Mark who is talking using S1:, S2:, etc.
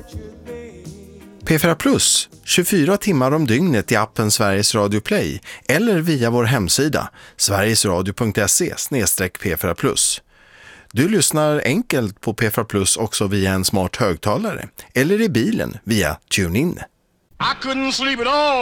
S1: P4 Plus, 24 timmar om dygnet i appen Sveriges Radio Play eller via vår hemsida sverigesradio.se/P4 Plus. Du lyssnar enkelt på P4 Plus också via en smart högtalare eller i bilen via TuneIn.
S2: I couldn't sleep at all